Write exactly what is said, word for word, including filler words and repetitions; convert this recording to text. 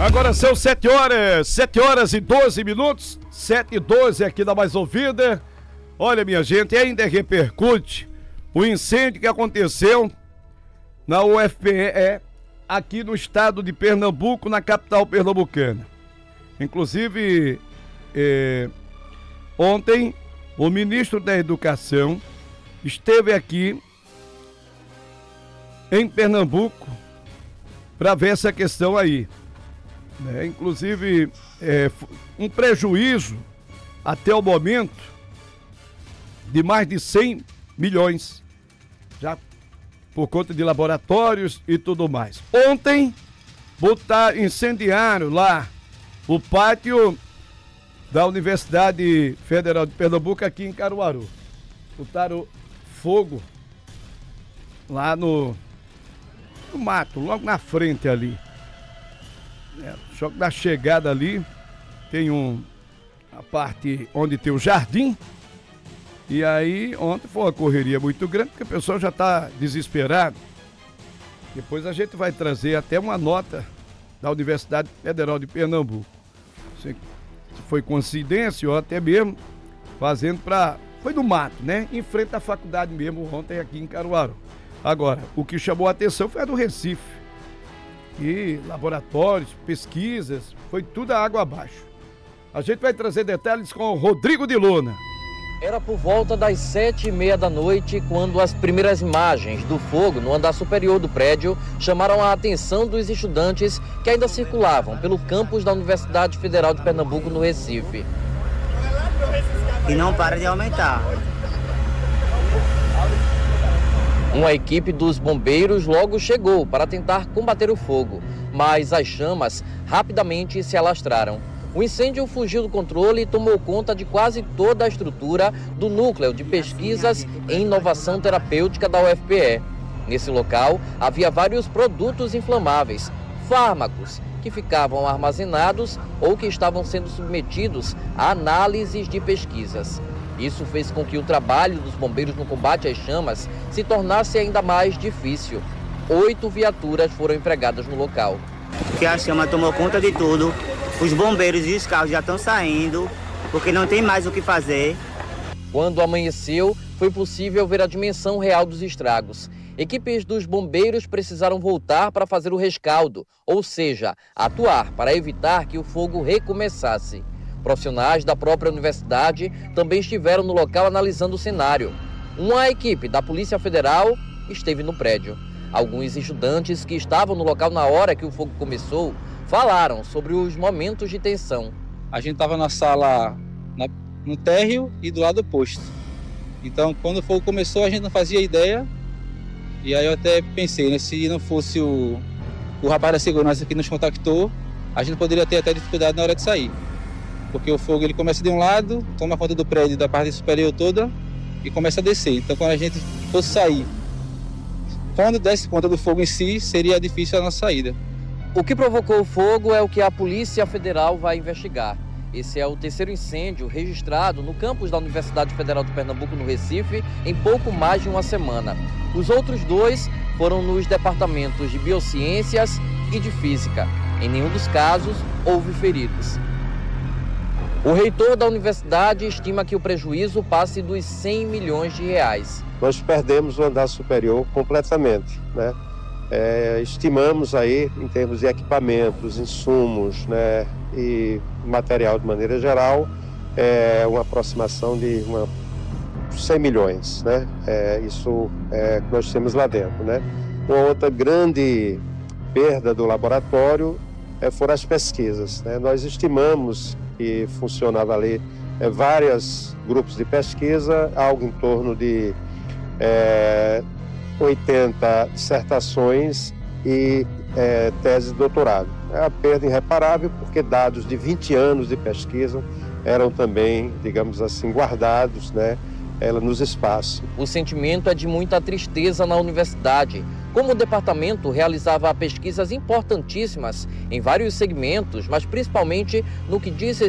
Agora são sete horas, sete horas e doze minutos, sete e doze aqui da Mais Ouvida. Olha, minha gente, ainda repercute o incêndio que aconteceu na U F P E, aqui no estado de Pernambuco, na capital pernambucana. Inclusive, é, ontem, o ministro da Educação esteve aqui em Pernambuco para ver essa questão aí. Né? Inclusive, é, um prejuízo até o momento de mais de cem milhões, já por conta de laboratórios e tudo mais. Ontem, botar, incendiaram lá o pátio da Universidade Federal de Pernambuco aqui em Caruaru. Botaram fogo lá no, no mato, logo na frente ali. É, só que na chegada ali tem um a parte onde tem o jardim. E aí ontem foi uma correria muito grande, porque o pessoal já está desesperado. Depois a gente vai trazer até uma nota da Universidade Federal de Pernambuco. Se foi coincidência ou até mesmo fazendo para... Foi do mato, né? Em frente à faculdade mesmo, ontem aqui em Caruaru. Agora, o que chamou a atenção foi a do Recife. E laboratórios, pesquisas, foi tudo a água abaixo. A gente vai trazer detalhes com o Rodrigo de Luna. Era por volta das sete e meia da noite quando as primeiras imagens do fogo no andar superior do prédio chamaram a atenção dos estudantes que ainda circulavam pelo campus da Universidade Federal de Pernambuco, no Recife. E não para de aumentar. Uma equipe dos bombeiros logo chegou para tentar combater o fogo, mas as chamas rapidamente se alastraram. O incêndio fugiu do controle e tomou conta de quase toda a estrutura do Núcleo de Pesquisas em Inovação Terapêutica da U F P E. Nesse local, havia vários produtos inflamáveis, fármacos, que ficavam armazenados ou que estavam sendo submetidos a análises de pesquisas. Isso fez com que o trabalho dos bombeiros no combate às chamas se tornasse ainda mais difícil. Oito viaturas foram empregadas no local. Porque a chama tomou conta de tudo, os bombeiros e os carros já estão saindo, porque não tem mais o que fazer. Quando amanheceu, foi possível ver a dimensão real dos estragos. Equipes dos bombeiros precisaram voltar para fazer o rescaldo, ou seja, atuar para evitar que o fogo recomeçasse. Profissionais da própria universidade também estiveram no local analisando o cenário. Uma equipe da Polícia Federal esteve no prédio. Alguns estudantes que estavam no local na hora que o fogo começou falaram sobre os momentos de tensão. A gente estava na sala, na, no térreo e do lado oposto. Então, quando o fogo começou, a gente não fazia ideia. E aí eu até pensei, né, se não fosse o, o rapaz da segurança que nos contactou, a gente poderia ter até dificuldade na hora de sair. Porque o fogo ele começa de um lado, toma conta do prédio da parte superior toda e começa a descer. Então, quando a gente fosse sair, quando desse conta do fogo em si, seria difícil a nossa saída. O que provocou o fogo é o que a Polícia Federal vai investigar. Esse é o terceiro incêndio registrado no campus da Universidade Federal de Pernambuco, no Recife, em pouco mais de uma semana. Os outros dois foram nos departamentos de Biociências e de Física. Em nenhum dos casos houve feridos. O reitor da universidade estima que o prejuízo passe dos cem milhões de reais. Nós perdemos o andar superior completamente, né? É, estimamos aí, em termos de equipamentos, insumos, né, e material de maneira geral, é uma aproximação de uma, cem milhões, né? É, isso é que nós temos lá dentro, né? Uma outra grande perda do laboratório é, foram as pesquisas, né? Nós estimamos que funcionava ali é, vários grupos de pesquisa, algo em torno de é, oitenta dissertações e é, tese de doutorado. É uma perda irreparável porque dados de vinte anos de pesquisa eram também, digamos assim, guardados, né, ela nos espaços. O sentimento é de muita tristeza na universidade. Como o departamento realizava pesquisas importantíssimas em vários segmentos, mas principalmente no que diz